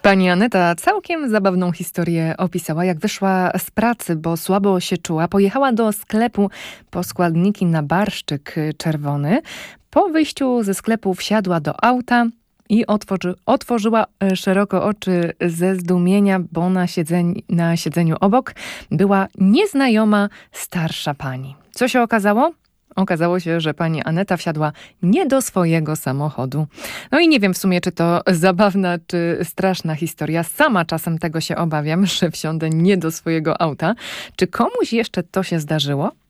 Pani Aneta całkiem zabawną historię opisała, jak wyszła z pracy, bo słabo się czuła. Pojechała do sklepu po składniki na barszczyk czerwony. Po wyjściu ze sklepu wsiadła do auta i otworzyła szeroko oczy ze zdumienia, bo na siedzeniu obok była nieznajoma starsza pani. Co się okazało? Okazało się, że pani Aneta wsiadła nie do swojego samochodu. No i nie wiem w sumie, czy to zabawna, czy straszna historia. Sama czasem tego się obawiam, że wsiądę nie do swojego auta. Czy komuś jeszcze to się zdarzyło?